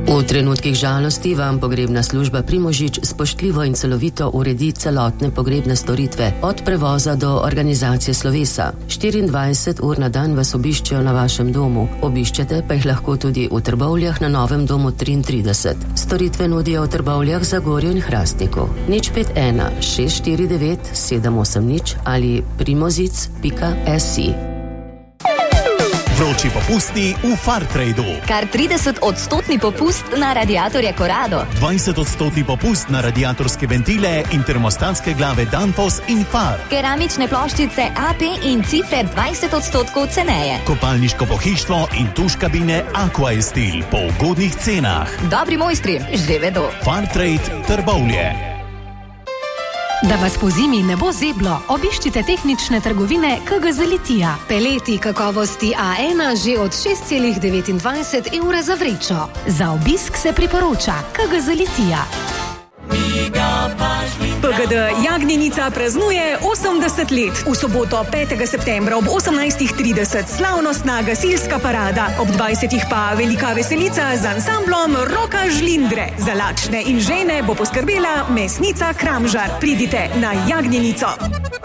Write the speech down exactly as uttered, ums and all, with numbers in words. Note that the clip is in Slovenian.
V trenutkih žalosti vam pogrebna služba Primožič spoštljivo in celovito uredi celotne pogrebne storitve, od prevoza do organizacije slovesa. štiriindvajset ur na dan vas obiščejo na vašem domu, obiščete pa jih lahko tudi v Trbovljah na Novem domu triintrideset. Storitve nudijo v Trbovljah, Zagorju in Hrastniku. nič pet ena šest štiri devet sedem osem nič ali primozic pika si. Vroči popusti v Fartradu. Kar trideset odstotni popust na radiatorje Corrado. dvajset odstotni popust na radiatorske ventile in termostatske glave Danfoss in Far. Keramične ploščice A P in cifre dvajset odstotkov ceneje. Kopalniško pohištvo in tuš kabine Aquastil po ugodnih cenah. Dobri mojstri že vedo. Fartrade Trbovlje. Da vas po zimi ne bo zeblo, obiščite tehnične trgovine K G Z Litija. Peleti kakovosti A ena že od šest celih devetindvajset evra za vrečo. Za obisk se priporoča K G Z Litija. P G D Jagnjenica praznuje osemdeset let. V soboto petega septembra ob osemnajstih trideset slavnostna gasilska parada. Ob dvajsetih pa velika veselica z ansamblom Roka Žlindre. Za lačne in žene bo poskrbela mesnica Kramžar. Pridite na Jagnjenico.